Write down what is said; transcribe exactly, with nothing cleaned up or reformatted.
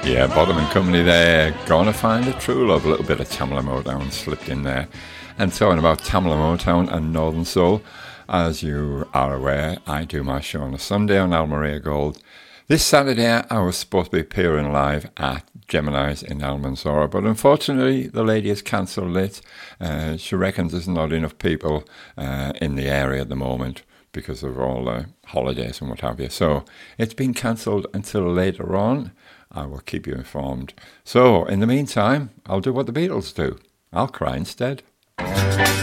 Yeah, Bottom and Company there, Gonna Find a True Love, a little bit of Tamla Motown slipped in there. And talking about Tamla Motown and Northern Soul, as you are aware, I do my show on a Sunday on Almeria Gold. This Saturday I was supposed to be appearing live at Gemini's in Almanzora, but unfortunately the lady has cancelled it. Uh, she reckons there's not enough people uh, in the area at the moment because of all the holidays and what have you. So it's been cancelled until later on. I will keep you informed. So in the meantime, I'll do what the Beatles do. I'll cry instead.